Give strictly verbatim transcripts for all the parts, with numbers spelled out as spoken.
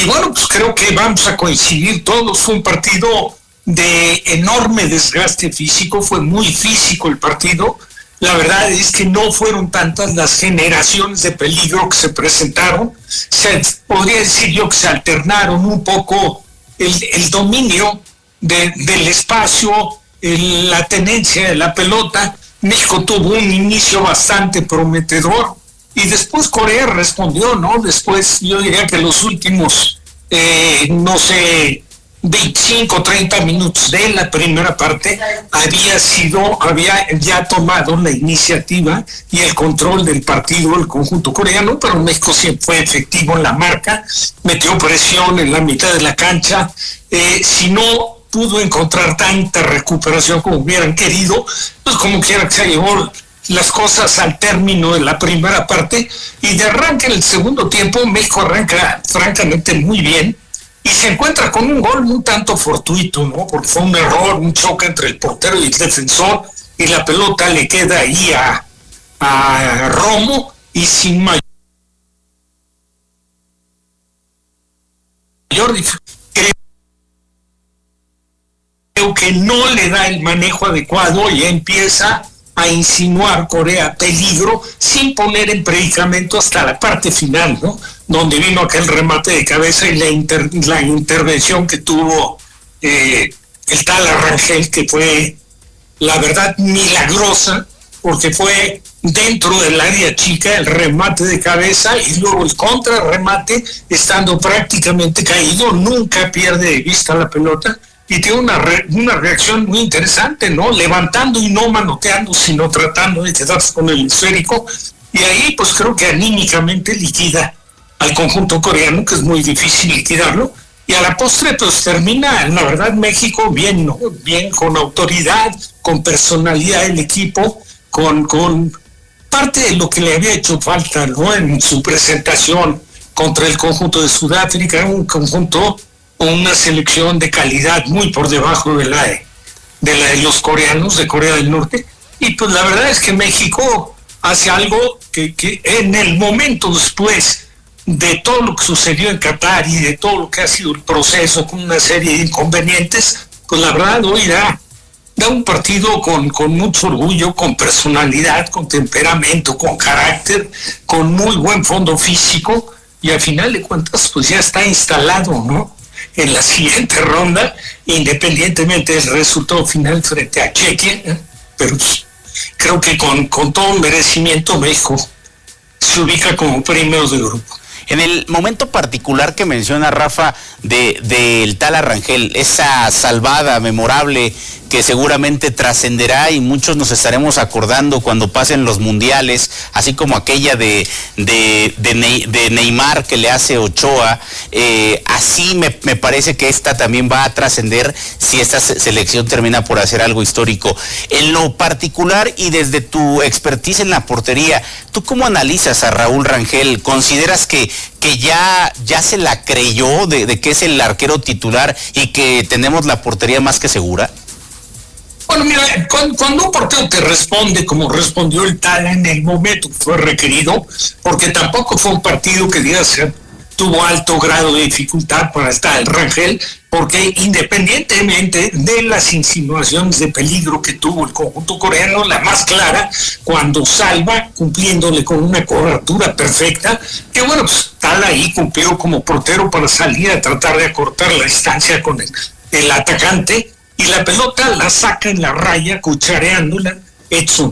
bueno, pues creo que vamos a coincidir todos. Fue un partido de enorme desgaste físico, fue muy físico el partido. La verdad es que no fueron tantas las generaciones de peligro que se presentaron. Se podría decir yo que se alternaron un poco el, el dominio de, del espacio, el, la tenencia de la pelota. México tuvo un inicio bastante prometedor y después Corea respondió, ¿no? Después yo diría que los últimos, eh, no sé, veinticinco, treinta minutos de la primera parte había sido, había ya tomado la iniciativa y el control del partido el conjunto coreano, pero México siempre fue efectivo en la marca, metió presión en la mitad de la cancha. Eh, si no pudo encontrar tanta recuperación como hubieran querido, pues como quiera que se llevó las cosas al término de la primera parte, y de arranque en el segundo tiempo México arranca francamente muy bien y se encuentra con un gol un tanto fortuito, ¿no? Porque fue un error, un choque entre el portero y el defensor, y la pelota le queda ahí a, a Romo, y sin mayor dificultad creo que no le da el manejo adecuado y empieza a insinuar Corea peligro sin poner en predicamento hasta la parte final, ¿no? Donde vino aquel remate de cabeza y la, inter, la intervención que tuvo eh, el Tala Rangel, que fue, la verdad, milagrosa, porque fue dentro del área chica el remate de cabeza y luego el contrarremate, estando prácticamente caído, nunca pierde de vista la pelota. Y tiene una, re, una reacción muy interesante, ¿no? Levantando y no manoteando, sino tratando de quedarse con el esférico. Y ahí, pues creo que anímicamente liquida al conjunto coreano, que es muy difícil liquidarlo. Y a la postre, pues termina, la verdad, México bien, ¿no? Bien, con autoridad, con personalidad del equipo, con, con parte de lo que le había hecho falta, ¿no? En su presentación contra el conjunto de Sudáfrica, un conjunto con una selección de calidad muy por debajo de la de, de la de los coreanos de Corea del Norte. Y pues la verdad es que México hace algo que, que en el momento después de todo lo que sucedió en Qatar y de todo lo que ha sido el proceso con una serie de inconvenientes, pues la verdad hoy da, da un partido con, con mucho orgullo, con personalidad, con temperamento, con carácter, con muy buen fondo físico, y al final de cuentas pues ya está instalado, ¿no?, en la siguiente ronda, independientemente del resultado final frente a Chequia, ¿eh? Pero pues, creo que con, con todo un merecimiento México se ubica como primeros de grupo. En el momento particular que menciona Rafa de del Tala Rangel, esa salvada memorable que seguramente trascenderá y muchos nos estaremos acordando cuando pasen los mundiales, así como aquella de de, de, Ney, de Neymar que le hace Ochoa, eh, así me, me parece que esta también va a trascender si esta selección termina por hacer algo histórico. En lo particular y desde tu expertise en la portería, ¿tú cómo analizas a Raúl Rangel? ¿Consideras que que ya, ya se la creyó de, de que es el arquero titular y que tenemos la portería más que segura? Bueno, mira, cuando, cuando un portero te responde como respondió el Tala en el momento que fue requerido, porque tampoco fue un partido que digas tuvo alto grado de dificultad para estar el Rangel, porque independientemente de las insinuaciones de peligro que tuvo el conjunto coreano, la más clara, cuando salva, cumpliéndole con una cobertura perfecta, que bueno, pues Tala ahí cumplió como portero para salir a tratar de acortar la distancia con el, el atacante, y la pelota la saca en la raya, cuchareándola, Edson.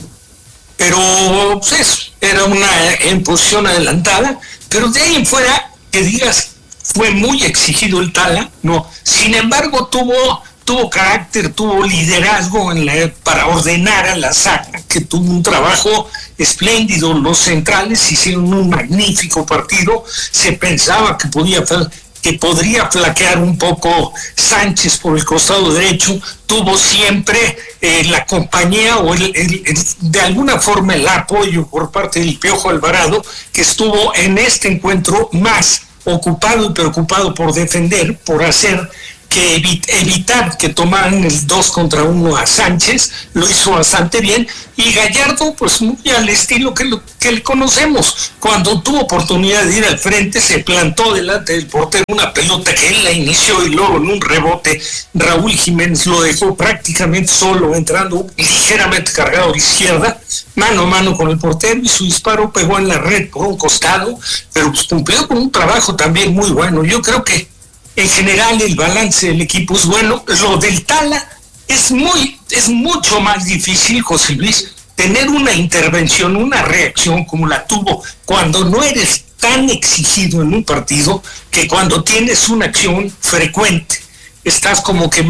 Pero pues eso, era una en posición adelantada, pero de ahí en fuera, que digas, fue muy exigido el Tala, no. Sin embargo, tuvo tuvo carácter, tuvo liderazgo en la, para ordenar a la saga, que tuvo un trabajo espléndido. Los centrales hicieron un magnífico partido. Se pensaba que podía que podría flaquear un poco Sánchez por el costado derecho. Tuvo siempre eh, la compañía o el, el, el, de alguna forma el apoyo por parte del Piojo Alvarado, que estuvo en este encuentro más ocupado y preocupado por defender, por hacer que evi evitar que tomaran el dos contra uno a Sánchez, lo hizo bastante bien, y Gallardo, pues muy al estilo que, lo, que le conocemos, cuando tuvo oportunidad de ir al frente, se plantó delante del portero una pelota que él la inició y luego en un rebote Raúl Jiménez lo dejó prácticamente solo, entrando ligeramente cargado a la izquierda, mano a mano con el portero, y su disparo pegó en la red por un costado, pero pues cumplió con un trabajo también muy bueno. Yo creo que en general el balance del equipo es bueno. Lo del Tala es muy, es mucho más difícil, José Luis, tener una intervención, una reacción como la tuvo cuando no eres tan exigido en un partido, que cuando tienes una acción frecuente, estás como que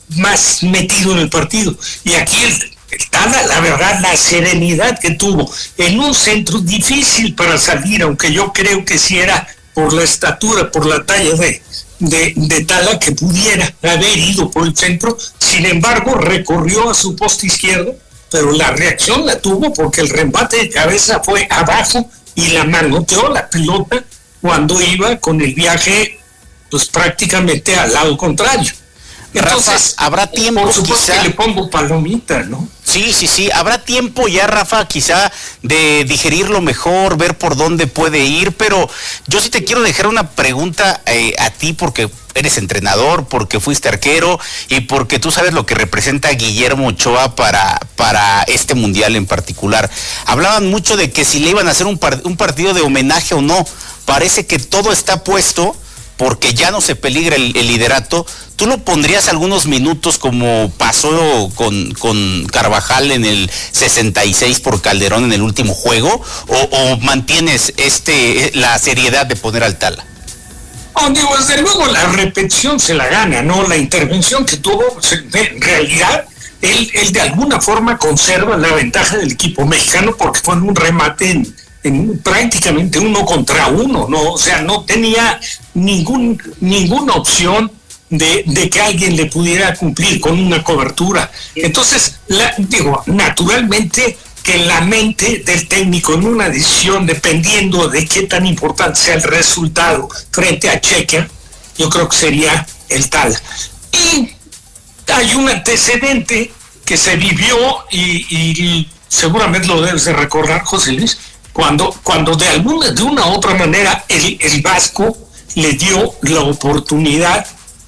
más metido en el partido. Y aquí el, el Tala, la verdad, la serenidad que tuvo en un centro difícil para salir, aunque yo creo que sí era por la estatura, por la talla de De, de Tala, que pudiera haber ido por el centro, sin embargo recorrió a su poste izquierdo, pero la reacción la tuvo porque el remate de cabeza fue abajo y la manoteó la pelota cuando iba con el viaje pues prácticamente al lado contrario. Entonces, Rafa, habrá tiempo, por supuesto quizá, que le pongo palomita, ¿no? Sí, sí, sí, habrá tiempo ya, Rafa, quizá de digerirlo mejor, ver por dónde puede ir, pero yo sí te quiero dejar una pregunta eh, a ti, porque eres entrenador, porque fuiste arquero y porque tú sabes lo que representa Guillermo Ochoa para, para este mundial en particular. Hablaban mucho de que si le iban a hacer un, par, un partido de homenaje o no. Parece que todo está puesto porque ya no se peligra el, el liderato. ¿Tú lo pondrías algunos minutos como pasó con, con Carvajal en el sesenta y seis por Calderón en el último juego? ¿O, o mantienes este la seriedad de poner al Tala? Oh, digo, desde luego la repetición se la gana, ¿no? La intervención que tuvo, en realidad, él, él de alguna forma conserva la ventaja del equipo mexicano porque fue en un remate en, en prácticamente uno contra uno, ¿no? O sea, no tenía ningún, ninguna opción de, de que alguien le pudiera cumplir con una cobertura. Entonces, la, digo, naturalmente que la mente del técnico en una decisión, dependiendo de qué tan importante sea el resultado frente a Chequia, yo creo que sería el Tala. Y hay un antecedente que se vivió y, y seguramente lo debes de recordar, José Luis, cuando, cuando de alguna de una u otra manera el, el Vasco le dio la oportunidad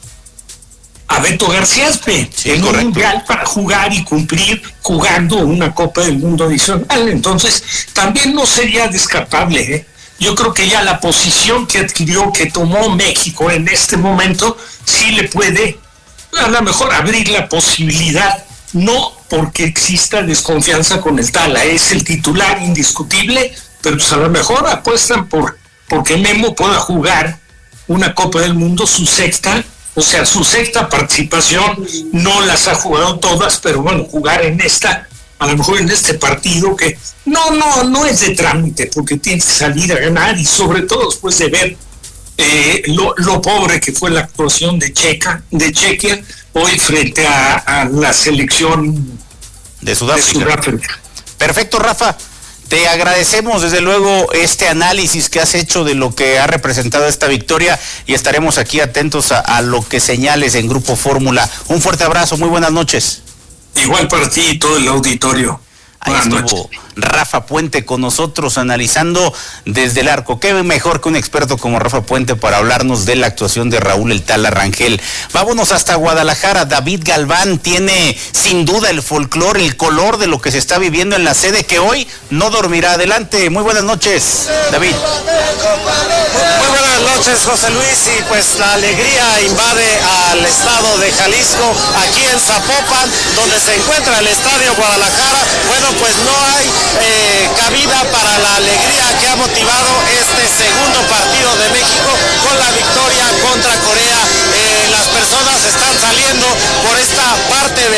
a Beto García Aspe, sí, en un mundial para jugar y cumplir jugando una Copa del Mundo adicional. Entonces también no sería descartable, ¿eh? Yo creo que ya la posición que adquirió, que tomó México en este momento, sí le puede a lo mejor abrir la posibilidad, no porque exista desconfianza con el Tala, es el titular indiscutible, pero pues a lo mejor apuestan por porque Memo pueda jugar una Copa del Mundo, su sexta. O sea, su sexta participación, no las ha jugado todas, pero bueno, jugar en esta, a lo mejor en este partido que no, no, no es de trámite, porque tienes que salir a ganar, y sobre todo después de ver eh, lo, lo pobre que fue la actuación de Checa, de Chequia, hoy frente a, a la selección de Sudáfrica. de Sudáfrica. Perfecto, Rafa. Te agradecemos desde luego este análisis que has hecho de lo que ha representado esta victoria y estaremos aquí atentos a, a lo que señales en Grupo Fórmula. Un fuerte abrazo, muy buenas noches. Igual para ti y todo el auditorio. Ahí estuvo Rafa Puente con nosotros analizando desde el arco. Qué mejor que un experto como Rafa Puente para hablarnos de la actuación de Raúl el Tala Rangel. Vámonos hasta Guadalajara. David Galván tiene sin duda el folclore, el color de lo que se está viviendo en la sede que hoy no dormirá. Adelante, muy buenas noches, David. Muy buenas noches, José Luis, y pues la alegría invade al estado de Jalisco, aquí en Zapopan, donde se encuentra el Estadio Guadalajara. Bueno, pues no hay eh, cabida para la alegría que ha motivado este segundo partido de México con la victoria contra Corea. Eh, las personas están saliendo por esta parte del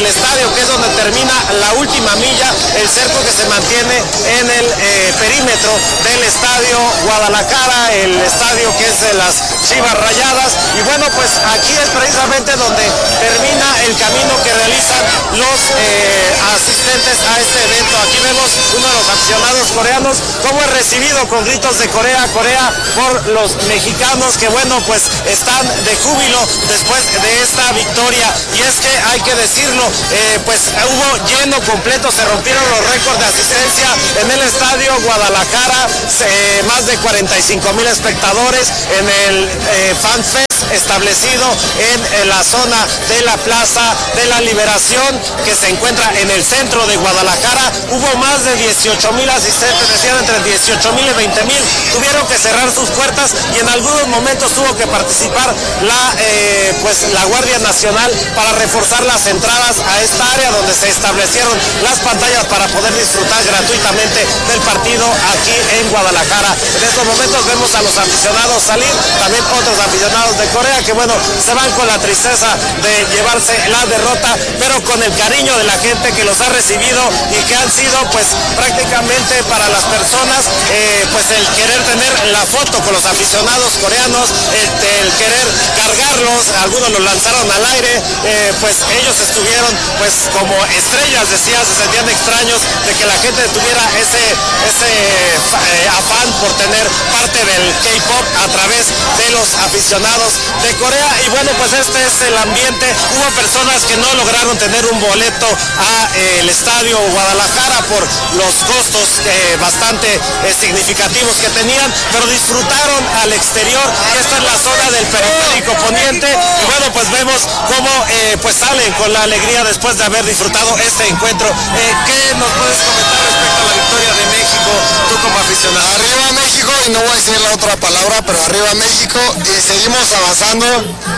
del estadio, que es donde termina la última milla, el cerco que se mantiene en el eh, perímetro del estadio Guadalajara, el estadio que es de las Chivas Rayadas. Y bueno, pues aquí es precisamente donde termina el camino que realizan los eh, asistentes a este evento. Aquí vemos uno de los aficionados coreanos cómo es recibido con gritos de Corea, Corea por los mexicanos, que bueno, pues están de júbilo después de esta victoria. Y es que hay que decirlo, eh, pues hubo lleno completo, se rompieron los récords de asistencia en el estadio Guadalajara, eh, más de cuarenta y cinco mil espectadores en el eh, Fan Fest establecido en, en la zona de la Plaza de la Liberación, que se encuentra en el centro de Guadalajara. Hubo más de dieciocho mil asistentes, decían entre dieciocho mil y veinte mil. Tuvieron que cerrar sus puertas y en algunos momentos tuvo que participar la, eh, pues, la Guardia Nacional para reforzar las entradas a esta área donde se establecieron las pantallas para poder disfrutar gratuitamente del partido aquí en Guadalajara. En estos momentos vemos a los aficionados salir, también otros aficionados de Corea que bueno, se van con la tristeza de llevarse la derrota, pero con el cariño de la gente que los ha recibido y que han sido pues prácticamente para las personas eh, pues el querer tener la foto con los aficionados coreanos, el, el querer cargarlos, algunos los lanzaron al aire, eh, pues ellos estuvieron pues como estrellas, decía, se sentían extraños de que la gente tuviera ese, ese eh, afán por tener parte del K-pop a través de los aficionados de Corea. Y bueno, pues este es el ambiente. Hubo personas que no lograron tener un boleto a eh, el estadio Guadalajara por los costos eh, bastante eh, significativos que tenían, pero disfrutaron al exterior. Esta es la zona del periférico poniente y bueno, pues vemos cómo eh, pues salen con la alegría después de haber disfrutado este encuentro. Eh, ¿Qué nos puedes comentar respecto a la victoria de México, tú como aficionado? Arriba México, y no voy a decir la otra palabra, pero arriba México, y seguimos avanzando.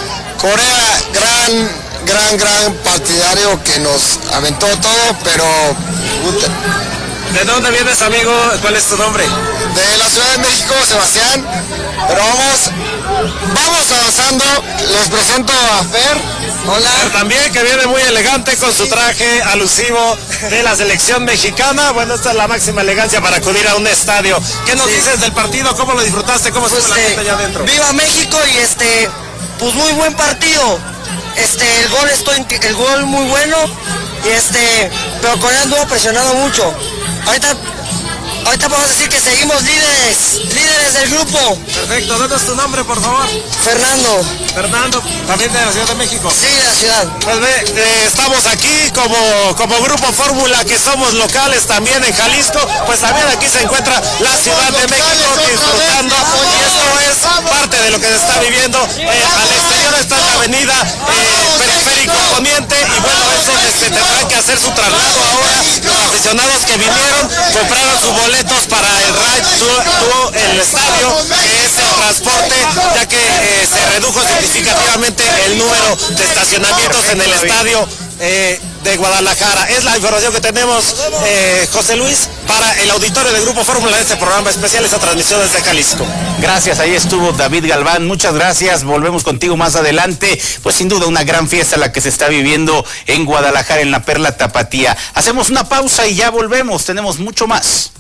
Corea, gran, gran, gran partidario que nos aventó todo, pero... Puta. ¿De dónde vienes, amigo? ¿Cuál es tu nombre? De la Ciudad de México, Sebastián. Pero vamos, vamos avanzando. Les presento a Fer. Hola. Fer también, que viene muy elegante con su traje alusivo de la selección mexicana. Bueno, esta es la máxima elegancia para acudir a un estadio. ¿Qué nos sí. dices del partido? ¿Cómo lo disfrutaste? ¿Cómo estuvo pues, la gente allá adentro? Viva México y este, pues muy buen partido. Este, el gol estoy, el gol muy bueno y este, pero Corea anduvo presionando mucho. Ahorita, ahorita podemos decir que seguimos líderes, líderes del grupo. Perfecto, ¿dónde es tu nombre, por favor? Fernando. Fernando, ¿también de la Ciudad de México? Sí, de la ciudad. Pues ve, eh, estamos aquí como, como Grupo Fórmula, que somos locales también en Jalisco, pues también aquí se encuentra la Ciudad de México disfrutando, y esto es parte de lo que se está viviendo. Eh, al exterior está la avenida eh, Periférico Poniente, y bueno, es donde se tendrá que hacer su traslado ahora. Los aficionados que vinieron compraron sus boletos para el Ride to el estadio, que es el transporte, ya que eh, se redujo significativamente el número de estacionamientos en el estadio eh, de Guadalajara. Es la información que tenemos, eh, José Luis, para el auditorio del Grupo Fórmula de este programa especial, esta transmisión desde Jalisco. Gracias, ahí estuvo David Galván, muchas gracias, volvemos contigo más adelante. Pues sin duda una gran fiesta la que se está viviendo en Guadalajara, en la Perla Tapatía. Hacemos una pausa y ya volvemos, tenemos mucho más.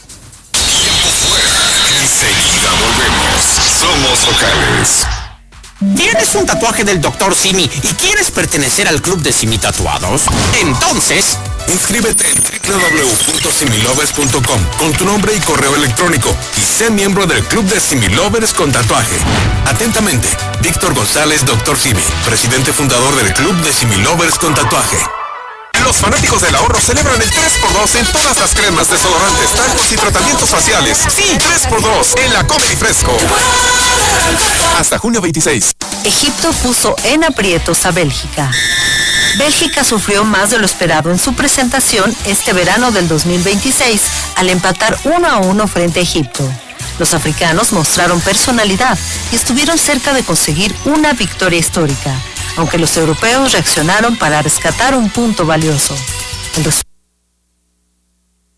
Enseguida volvemos. Somos locales. ¿Tienes un tatuaje del doctor Simi y quieres pertenecer al club de Simi Tatuados? Entonces, inscríbete en doble u doble u doble u punto similovers punto com con tu nombre y correo electrónico y sé miembro del club de Similovers con tatuaje. Atentamente, Víctor González, doctor Simi, presidente fundador del club de Similovers con tatuaje. Los fanáticos del ahorro celebran el tres por dos en todas las cremas, desodorantes, talcos y tratamientos faciales. Sí, tres por dos en la Comedy Fresco. Hasta junio veintiséis. Egipto puso en aprietos a Bélgica. Bélgica sufrió más de lo esperado en su presentación este verano del dos mil veintiséis al empatar uno a uno frente a Egipto. Los africanos mostraron personalidad y estuvieron cerca de conseguir una victoria histórica, aunque los europeos reaccionaron para rescatar un punto valioso. El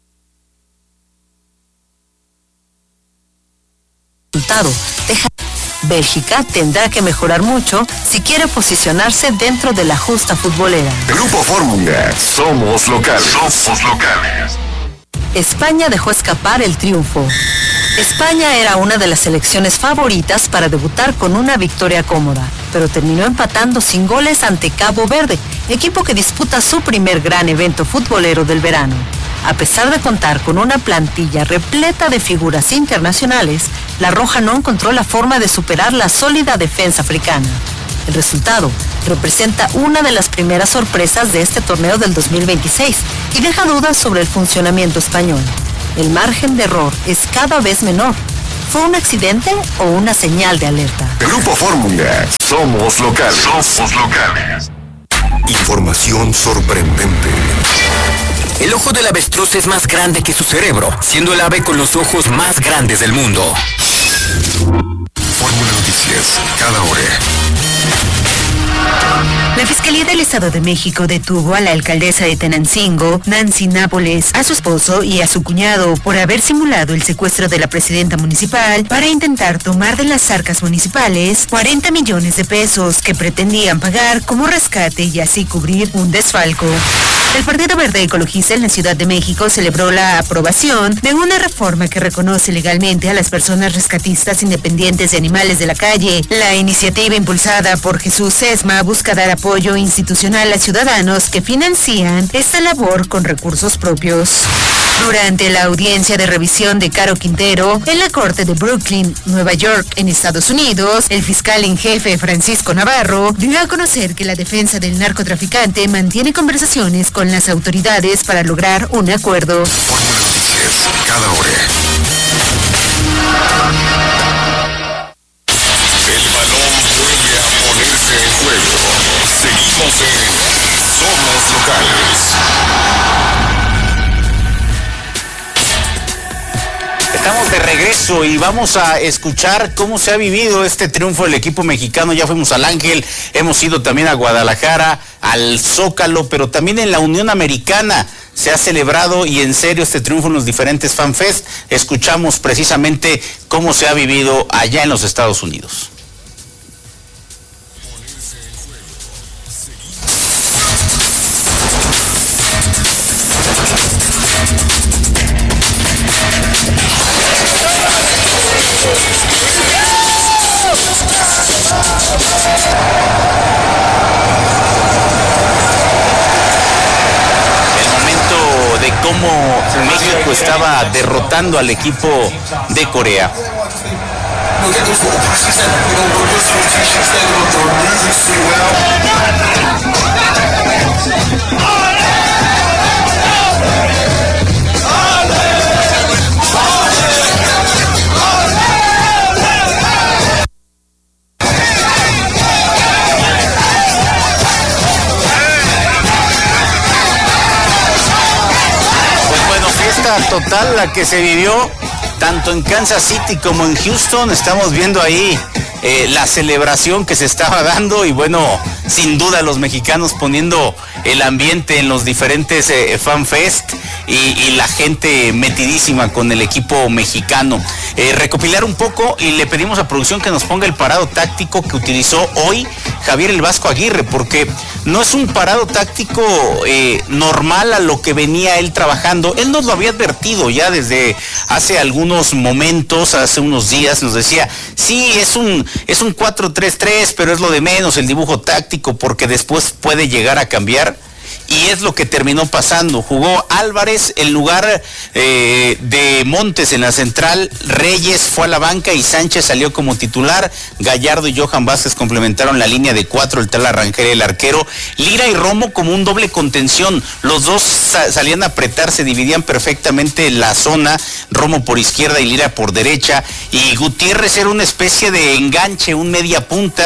resultado deja... Bélgica tendrá que mejorar mucho si quiere posicionarse dentro de la justa futbolera. Grupo Fórmula, somos locales. Somos locales. España dejó escapar el triunfo. España era una de las selecciones favoritas para debutar con una victoria cómoda, pero terminó empatando sin goles ante Cabo Verde, equipo que disputa su primer gran evento futbolero del verano. A pesar de contar con una plantilla repleta de figuras internacionales, la Roja no encontró la forma de superar la sólida defensa africana. El resultado representa una de las primeras sorpresas de este torneo del dos mil veintiséis y deja dudas sobre el funcionamiento español. El margen de error es cada vez menor. ¿Fue un accidente o una señal de alerta? Grupo Fórmula, somos locales. Somos locales. Información sorprendente. El ojo del avestruz es más grande que su cerebro, siendo el ave con los ojos más grandes del mundo. Fórmula Noticias, cada hora. La Fiscalía del Estado de México detuvo a la alcaldesa de Tenancingo, Nancy Nápoles, a su esposo y a su cuñado por haber simulado el secuestro de la presidenta municipal para intentar tomar de las arcas municipales cuarenta millones de pesos que pretendían pagar como rescate y así cubrir un desfalco. El Partido Verde Ecologista en la Ciudad de México celebró la aprobación de una reforma que reconoce legalmente a las personas rescatistas independientes de animales de la calle. La iniciativa impulsada por Jesús Sesma busca dar apoyo institucional a ciudadanos que financian esta labor con recursos propios. Durante la audiencia de revisión de Caro Quintero en la Corte de Brooklyn, Nueva York, en Estados Unidos, el fiscal en jefe Francisco Navarro dio a conocer que la defensa del narcotraficante mantiene conversaciones con las autoridades para lograr un acuerdo. Fórmula Noticias, cada hora. El balón vuelve a ponerse en juego. Seguimos en Somos Locales. Estamos de regreso y vamos a escuchar cómo se ha vivido este triunfo del equipo mexicano. Ya fuimos al Ángel, hemos ido también a Guadalajara, al Zócalo, pero también en la Unión Americana se ha celebrado y en serio este triunfo en los diferentes FanFest. Escuchamos precisamente cómo se ha vivido allá en los Estados Unidos. Cómo México estaba derrotando al equipo de Corea. Total la que se vivió tanto en Kansas City como en Houston. Estamos viendo ahí eh, la celebración que se estaba dando y bueno, sin duda los mexicanos poniendo el ambiente en los diferentes eh, FanFest y, y la gente metidísima con el equipo mexicano. Eh, recopilar un poco y le pedimos a producción que nos ponga el parado táctico que utilizó hoy Javier el Vasco Aguirre, porque no es un parado táctico eh, normal a lo que venía él trabajando. Él nos lo había advertido ya desde hace algunos momentos, hace unos días, nos decía, sí, es un, es un cuatro tres tres, pero es lo de menos el dibujo táctico, porque después puede llegar a cambiar. Y es lo que terminó pasando. Jugó Álvarez en lugar eh, de Montes en la central. Reyes fue a la banca y Sánchez salió como titular. Gallardo y Johan Vázquez complementaron la línea de cuatro, el Tala Rangel, el arquero. Lira y Romo como un doble contención. Los dos sa- salían a apretar, se dividían perfectamente la zona. Romo por izquierda y Lira por derecha. Y Gutiérrez era una especie de enganche, un media punta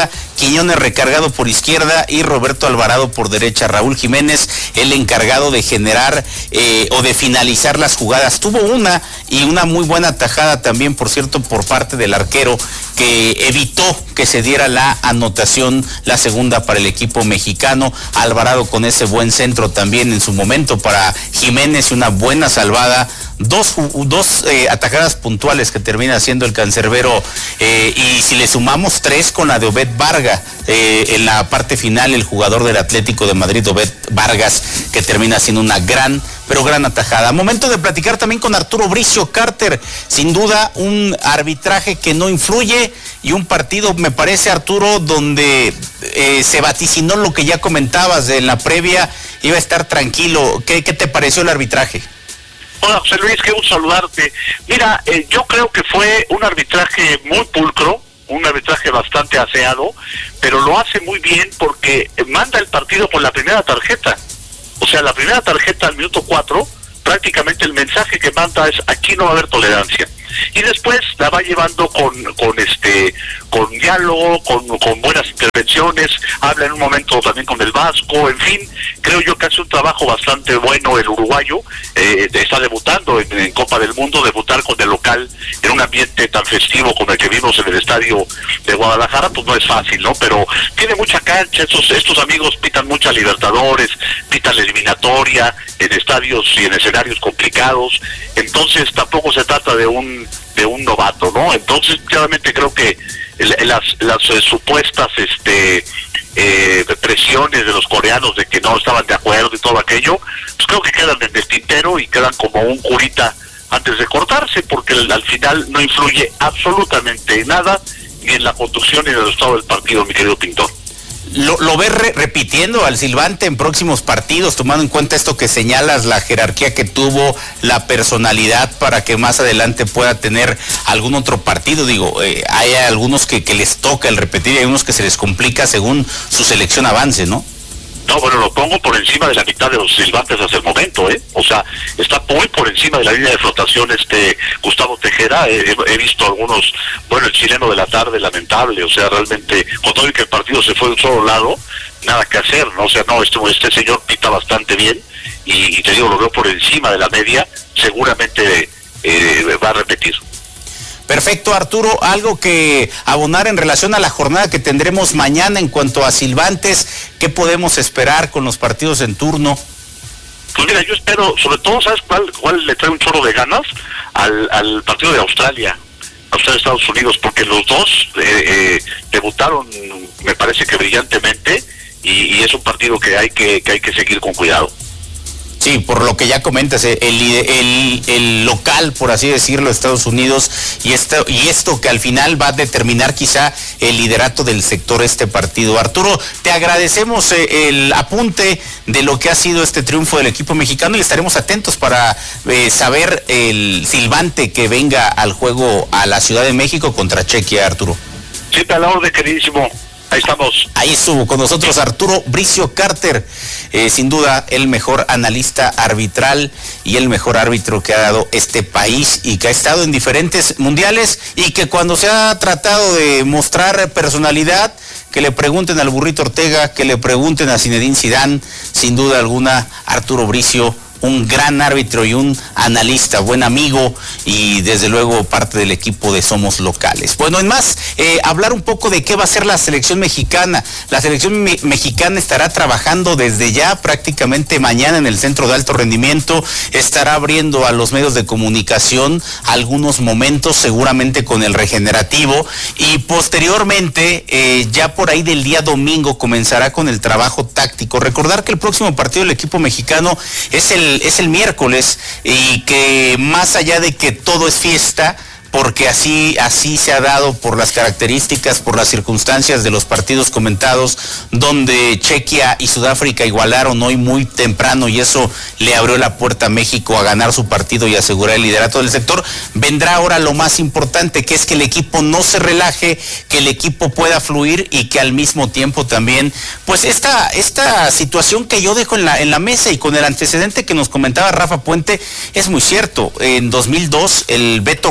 Quiñones recargado por izquierda y Roberto Alvarado por derecha. Raúl Jiménez, el encargado de generar eh, o de finalizar las jugadas. Tuvo una y una muy buena tajada también, por cierto, por parte del arquero, que evitó que se diera la anotación, la segunda para el equipo mexicano. Alvarado con ese buen centro también en su momento para Jiménez, una buena salvada. Dos, dos eh, atajadas puntuales que termina haciendo el cancerbero, eh, y si le sumamos tres con la de Obed Vargas, eh, en la parte final el jugador del Atlético de Madrid, Obed Vargas, que termina haciendo una gran, pero gran atajada. Momento de platicar también con Arturo Bricio Carter, sin duda un arbitraje que no influye y un partido, me parece, Arturo, donde eh, se vaticinó lo que ya comentabas de la previa, iba a estar tranquilo. ¿Qué, qué te pareció el arbitraje? Hola, José Luis, qué gusto saludarte. Mira, eh, yo creo que fue un arbitraje muy pulcro, un arbitraje bastante aseado, pero lo hace muy bien porque manda el partido con la primera tarjeta. O sea, la primera tarjeta al minuto cuatro, prácticamente el mensaje que manda es: aquí no va a haber tolerancia. Y después la va llevando con con este con diálogo, con, con buenas intervenciones, habla en un momento también con el Vasco, en fin, creo yo que hace un trabajo bastante bueno el uruguayo, eh, está debutando en, en Copa del Mundo, debutar con el local en un ambiente tan festivo como el que vimos en el estadio de Guadalajara, pues no es fácil, ¿no? Pero tiene mucha cancha, estos, estos amigos pitan mucha Libertadores, pitan la eliminatoria, en estadios y en escenarios complicados, entonces tampoco se trata de un de un novato, ¿no? Entonces claramente creo que el, las las eh, supuestas este eh, presiones de los coreanos de que no estaban de acuerdo y todo aquello, pues creo que quedan en el tintero y quedan como un curita antes de cortarse, porque el, al final no influye absolutamente nada ni en la conducción ni en el resultado del partido, mi querido Pintor. ¿Lo, lo ves re repitiendo al silbante en próximos partidos, tomando en cuenta esto que señalas, la jerarquía que tuvo, la personalidad, para que más adelante pueda tener algún otro partido? Digo, eh, hay algunos que, que les toca el repetir y hay unos que se les complica según su selección avance, ¿no? No, bueno, lo pongo por encima de la mitad de los silbantes hasta el momento, ¿eh? O sea, está muy por encima de la línea de flotación este Gustavo Tejera. He, he visto algunos, bueno, el chileno de la tarde, lamentable, o sea, realmente, con todo el que el partido se fue de un solo lado, nada que hacer, ¿no? O sea, no, este, este señor pita bastante bien, y, y te digo, lo veo por encima de la media, seguramente eh, va a repetir. Perfecto, Arturo. ¿Algo que abonar en relación a la jornada que tendremos mañana en cuanto a silbantes? ¿Qué podemos esperar con los partidos en turno? Pues mira, yo espero, sobre todo, ¿sabes cuál, cuál le trae un chorro de ganas? Al, al partido de Australia, Australia, Estados Unidos, porque los dos eh, eh, debutaron, me parece que brillantemente, y, y es un partido que hay que, que hay que seguir con cuidado. Sí, por lo que ya comentas, el, el, el local, por así decirlo, Estados Unidos, y esto, y esto que al final va a determinar quizá el liderato del sector este partido. Arturo, te agradecemos eh, el apunte de lo que ha sido este triunfo del equipo mexicano y estaremos atentos para eh, saber el silbante que venga al juego a la Ciudad de México contra Chequia, Arturo. Sí, a la orden, queridísimo. Ahí estamos. Ahí estuvo con nosotros Arturo Bricio Carter, eh, sin duda el mejor analista arbitral y el mejor árbitro que ha dado este país y que ha estado en diferentes mundiales y que cuando se ha tratado de mostrar personalidad, que le pregunten al Burrito Ortega, que le pregunten a Zinedine Zidane, sin duda alguna Arturo Bricio, un gran árbitro y un analista, buen amigo y desde luego parte del equipo de Somos Locales. Bueno, en más, eh, hablar un poco de qué va a ser la selección mexicana. La selección me mexicana estará trabajando desde ya, prácticamente mañana en el Centro de Alto Rendimiento, estará abriendo a los medios de comunicación algunos momentos, seguramente con el regenerativo, y posteriormente, eh, ya por ahí del día domingo, comenzará con el trabajo táctico. Recordar que el próximo partido del equipo mexicano es el es el miércoles y que más allá de que todo es fiesta, porque así, así se ha dado por las características, por las circunstancias de los partidos comentados, donde Chequia y Sudáfrica igualaron hoy muy temprano y eso le abrió la puerta a México a ganar su partido y asegurar el liderato del sector. Vendrá ahora lo más importante, que es que el equipo no se relaje, que el equipo pueda fluir y que al mismo tiempo también, pues esta, esta situación que yo dejo en la, en la mesa y con el antecedente que nos comentaba Rafa Puente, es muy cierto. En dos mil dos el Beto García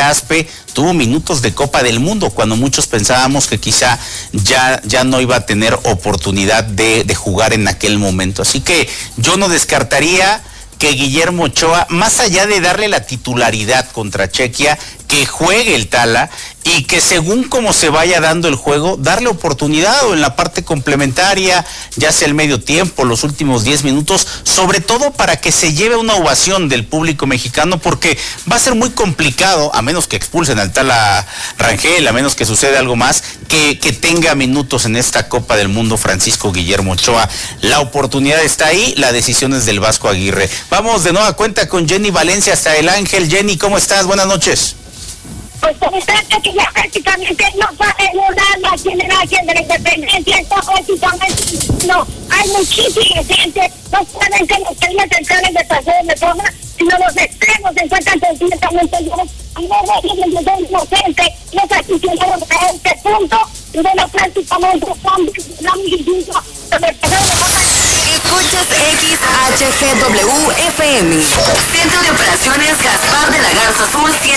Aspe tuvo minutos de Copa del Mundo, cuando muchos pensábamos que quizá ya, ya no iba a tener oportunidad de, de jugar en aquel momento. Así que yo no descartaría que Guillermo Ochoa, más allá de darle la titularidad contra Chequia, que juegue el Tala y que según como se vaya dando el juego, darle oportunidad o en la parte complementaria, ya sea el medio tiempo, los últimos diez minutos, sobre todo para que se lleve una ovación del público mexicano, porque va a ser muy complicado, a menos que expulsen al Tala Rangel, a menos que suceda algo más, que, que tenga minutos en esta Copa del Mundo Francisco Guillermo Ochoa. La oportunidad está ahí, la decisión es del Vasco Aguirre. Vamos de nueva cuenta con Jenny Valencia hasta El Ángel. Jenny, ¿cómo estás? Buenas noches. Pues comentarte que ya prácticamente no sale nada aquí en el Ángel de la Independencia, está prácticamente no, hay muchísima gente, no saben que los trenes centrales de Paseo de Reforma, sino los extremos se encuentran completamente llenos, y no dejen de ser inocente, los aficionados a este punto, y bueno, prácticamente están la misma sobre el Paseo de Reforma. Escuchas X H G W F M, Centro de Operaciones Gaspar de la Garza Azul.